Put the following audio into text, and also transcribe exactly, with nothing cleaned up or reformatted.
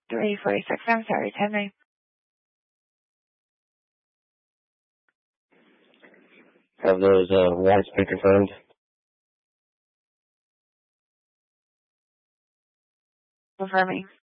three forty-six, I'm sorry, ten nine. Have those uh, warrants been confirmed? Confirming.